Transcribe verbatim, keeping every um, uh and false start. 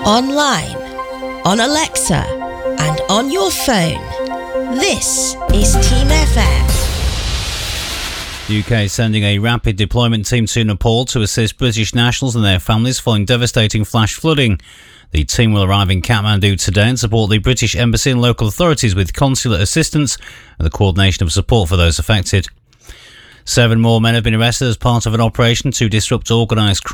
online, on Alexa, and on your phone. This is Team F M. The U K is sending a rapid deployment team to Nepal to assist British nationals and their families following devastating flash flooding. The team will arrive in Kathmandu today and support the British Embassy and local authorities with consular assistance and the coordination of support for those affected. Seven more men have been arrested as part of an operation to disrupt organised crime.